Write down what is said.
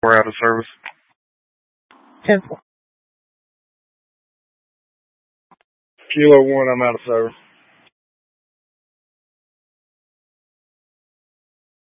We're out of service. 10-4. Kilo 1, I'm out of service.